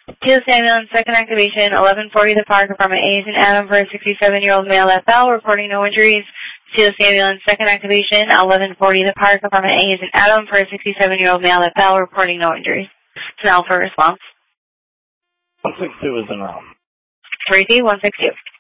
Teal ambulance, second activation, 1140 the Park Apartment A is an Adam for a 67-year-old male FL, reporting no injuries. Teal ambulance, second activation, 1140 the Park Apartment A is an Adam for a 67-year-old male FL, reporting no injuries. It's an Alpha response. 162 is an Alpha. 3D, 162.